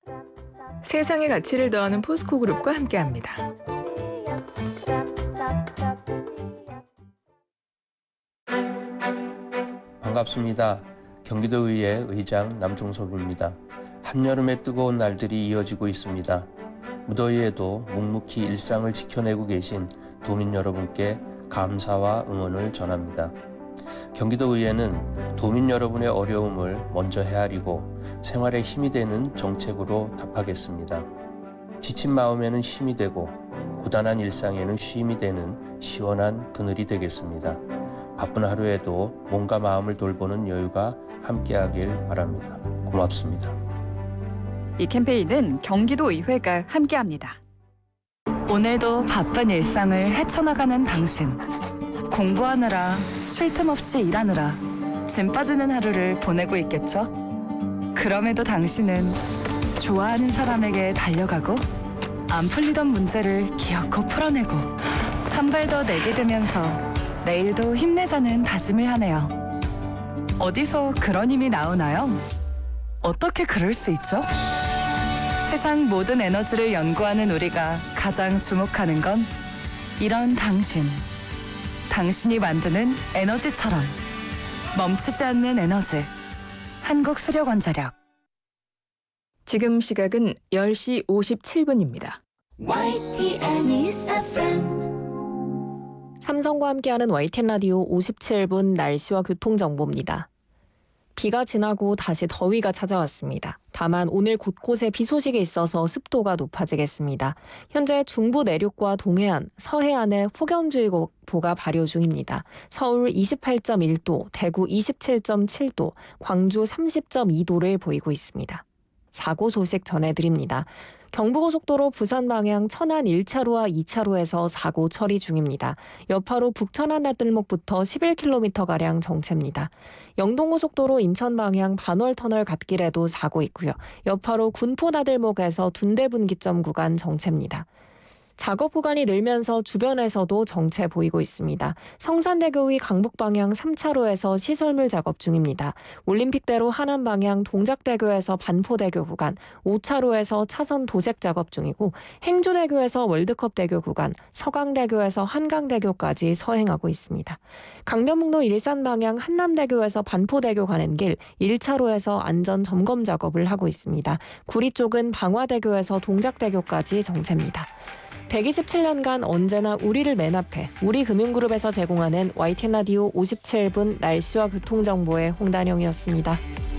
세상의 가치를 더하는 포스코 그룹과 함께합니다. 반갑습니다. 경기도의회 의장 남종섭입니다. 한여름의 뜨거운 날들이 이어지고 있습니다. 무더위에도 묵묵히 일상을 지켜내고 계신 도민 여러분께 감사와 응원을 전합니다. 경기도의회는 도민 여러분의 어려움을 먼저 헤아리고 생활에 힘이 되는 정책으로 답하겠습니다. 지친 마음에는 힘이 되고 고단한 일상에는 쉼이 되는 시원한 그늘이 되겠습니다. 바쁜 하루에도 몸과 마음을 돌보는 여유가 함께하길 바랍니다. 고맙습니다. 이 캠페인은 경기도의회가 함께합니다. 오늘도 바쁜 일상을 헤쳐나가는 당신. 공부하느라, 쉴 틈 없이 일하느라 짐 빠지는 하루를 보내고 있겠죠? 그럼에도 당신은 좋아하는 사람에게 달려가고 안 풀리던 문제를 기어코 풀어내고 한 발 더 내게 되면서 내일도 힘내자는 다짐을 하네요. 어디서 그런 힘이 나오나요? 어떻게 그럴 수 있죠? 세상 모든 에너지를 연구하는 우리가 가장 주목하는 건 이런 당신. 당신이 만드는 에너지처럼 멈추지 않는 에너지. 한국수력원자력. 지금 시각은 10시 57분입니다. YTN News FM. 삼성과 함께하는 YTN 라디오 57분 날씨와 교통정보입니다. 비가 지나고 다시 더위가 찾아왔습니다. 다만 오늘 곳곳에 비 소식이 있어서 습도가 높아지겠습니다. 현재 중부 내륙과 동해안, 서해안에 폭염주의보가 발효 중입니다. 서울 28.1도, 대구 27.7도, 광주 30.2도를 보이고 있습니다. 사고 소식 전해드립니다. 경부고속도로 부산 방향 천안 1차로와 2차로에서 사고 처리 중입니다. 여파로 북천안 나들목부터 11km가량 정체입니다. 영동고속도로 인천 방향 반월터널 갓길에도 사고 있고요. 여파로 군포 나들목에서 둔대분기점 구간 정체입니다. 작업 구간이 늘면서 주변에서도 정체 보이고 있습니다. 성산대교 위 강북 방향 3차로에서 시설물 작업 중입니다. 올림픽대로 하남 방향 동작대교에서 반포대교 구간, 5차로에서 차선 도색 작업 중이고 행주대교에서 월드컵대교 구간, 서강대교에서 한강대교까지 서행하고 있습니다. 강변북로 일산 방향 한남대교에서 반포대교 가는 길 1차로에서 안전 점검 작업을 하고 있습니다. 구리 쪽은 방화대교에서 동작대교까지 정체입니다. 127년간 언제나 우리를 맨 앞에 우리금융그룹에서 제공하는 YTN 라디오 57분 날씨와 교통정보의 홍단영이었습니다.